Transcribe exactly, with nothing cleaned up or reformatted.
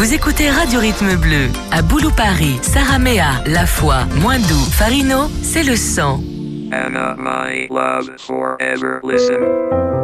Vous écoutez Radio Rythme Bleu. À Boulou-Paris, Saramea, La Foi, Moindou, Farino, c'est le cent. Anna, my love, forever listen.